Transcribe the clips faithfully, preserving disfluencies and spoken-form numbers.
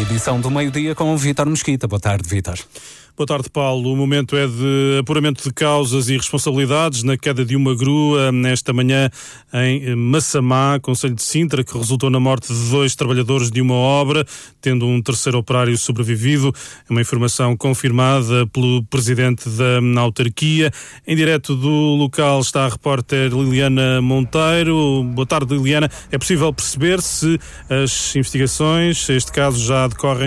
edição do meio-dia com o Vítor Mesquita. Boa tarde, Vítor. Boa tarde, Paulo. O momento é de apuramento de causas e responsabilidades na queda de uma grua nesta manhã em Massamá, concelho de Sintra, que resultou na morte de dois trabalhadores de uma obra, tendo um terceiro operário sobrevivido. É uma informação confirmada pelo presidente da autarquia. Em direto do local está a repórter Liliana Monteiro. Boa tarde, Liliana. É possível perceber se as investigações, este caso, já decorrem?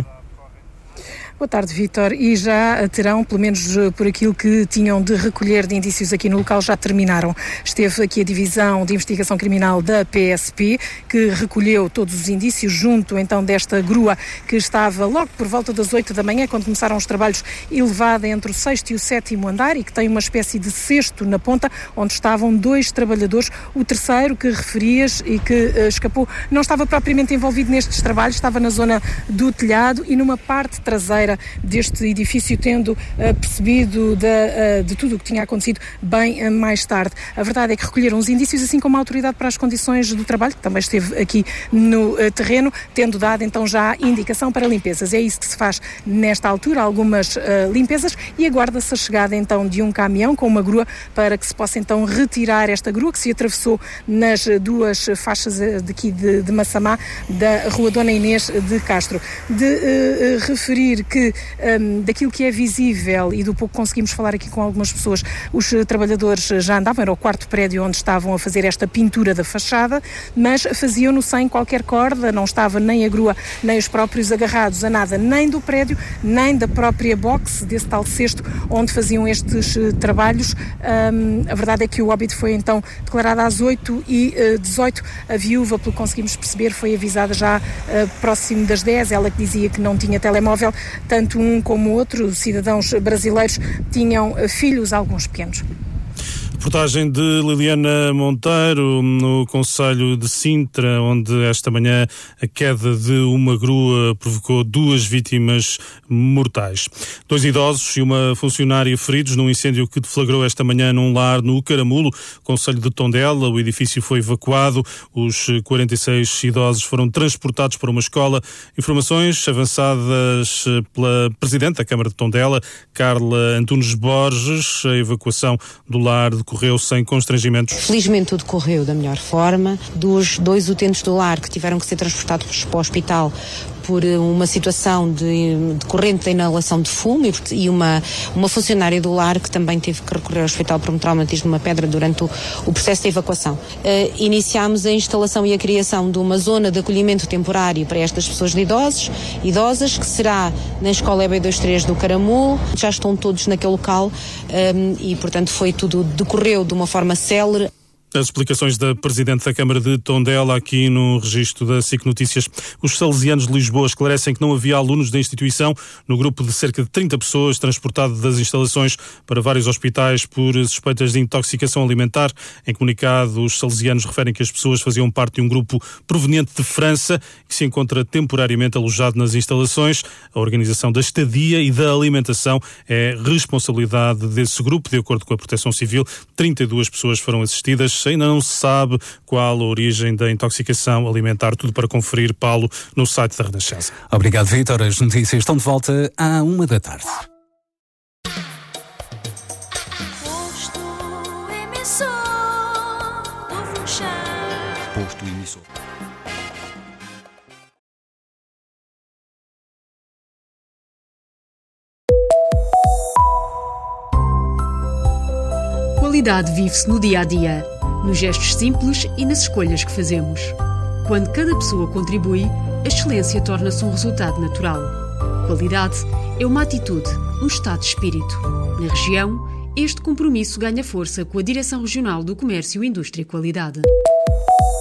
Boa tarde, Vítor. E já terão, pelo menos por aquilo que tinham de recolher de indícios aqui no local, já terminaram. Esteve aqui a Divisão de Investigação Criminal da P S P, que recolheu todos os indícios junto então desta grua que estava logo por volta das oito da manhã, quando começaram os trabalhos, elevada entre o sexto e o sétimo andar e que tem uma espécie de cesto na ponta, onde estavam dois trabalhadores. O terceiro, que referias e que uh, escapou, não estava propriamente envolvido nestes trabalhos, estava na zona do telhado e numa parte traseira deste edifício, tendo uh, percebido de, uh, de tudo o que tinha acontecido bem uh, mais tarde. A verdade é que recolheram os indícios, assim como a autoridade para as condições do trabalho, que também esteve aqui no uh, terreno, tendo dado então já indicação para limpezas. É isso que se faz nesta altura, algumas uh, limpezas, e aguarda-se a chegada então de um caminhão com uma grua para que se possa então retirar esta grua que se atravessou nas duas faixas daqui de, de Massamá, da Rua Dona Inês de Castro. De uh, referir que que um, daquilo que é visível e do pouco que conseguimos falar aqui com algumas pessoas, os trabalhadores já andavam, era o quarto prédio onde estavam a fazer esta pintura da fachada, mas faziam-no sem qualquer corda, não estava nem a grua, nem os próprios agarrados a nada, nem do prédio, nem da própria box, desse tal cesto onde faziam estes uh, trabalhos. Um, a verdade é que o óbito foi então declarado às oito e dezoito. A viúva, pelo que conseguimos perceber, foi avisada já uh, próximo das dez, ela que dizia que não tinha telemóvel. Tanto um como o outro, cidadãos brasileiros, tinham filhos, alguns pequenos. Reportagem de Liliana Monteiro, no concelho de Sintra, onde esta manhã a queda de uma grua provocou duas vítimas mortais. Dois idosos e uma funcionária feridos num incêndio que deflagrou esta manhã num lar no Caramulo, concelho de Tondela. O edifício foi evacuado. Os quarenta e seis idosos foram transportados para uma escola. Informações avançadas pela Presidente da Câmara de Tondela, Carla Antunes Borges. A evacuação do lar decorreu sem constrangimentos. Felizmente tudo correu da melhor forma. Dos dois utentes do lar que tiveram que ser transportados para o hospital por uma situação de, de corrente de inalação de fumo e, e uma, uma funcionária do lar que também teve que recorrer ao hospital por um traumatismo de uma pedra durante o, o processo de evacuação. Uh, iniciámos a instalação e a criação de uma zona de acolhimento temporário para estas pessoas de idosos, idosas, que será na Escola E B vinte e três do Caramulo. Já estão todos naquele local um, e, portanto, foi tudo, decorreu de uma forma célere. As explicações da Presidente da Câmara de Tondela aqui no registro da S I C Notícias. Os salesianos de Lisboa esclarecem que não havia alunos da instituição no grupo de cerca de trinta pessoas transportado das instalações para vários hospitais por suspeitas de intoxicação alimentar. Em comunicado, os salesianos referem que as pessoas faziam parte de um grupo proveniente de França que se encontra temporariamente alojado nas instalações. A organização da estadia e da alimentação é responsabilidade desse grupo. De acordo com a Proteção Civil, trinta e duas pessoas foram assistidas. Ainda não se sabe qual a origem da intoxicação alimentar. Tudo para conferir, Paulo, no site da Renascença. Obrigado, Vítor. As notícias estão de volta à uma da tarde. Posto emissor do Funchal. Posto emissor. Qualidade vive-se no dia-a-dia, nos gestos simples e nas escolhas que fazemos. Quando cada pessoa contribui, a excelência torna-se um resultado natural. Qualidade é uma atitude, um estado de espírito. Na região, este compromisso ganha força com a Direção Regional do Comércio, Indústria e Qualidade.